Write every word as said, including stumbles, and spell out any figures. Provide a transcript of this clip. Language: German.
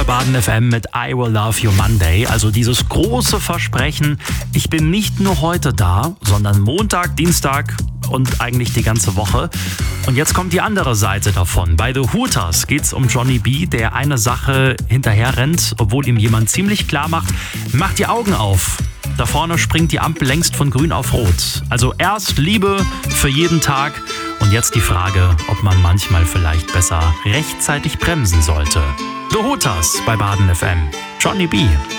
Baden F M mit I Will Love You Monday. Also dieses große Versprechen, ich bin nicht nur heute da, sondern Montag, Dienstag und eigentlich die ganze Woche. Und jetzt kommt die andere Seite davon. Bei The Hooters geht's um Johnny B., der eine Sache hinterher rennt, obwohl ihm jemand ziemlich klar macht, mach die Augen auf. Da vorne springt die Ampel längst von grün auf rot. Also erst Liebe für jeden Tag und jetzt die Frage, ob man manchmal vielleicht besser rechtzeitig bremsen sollte. The Hooters bei Baden F M. Johnny B.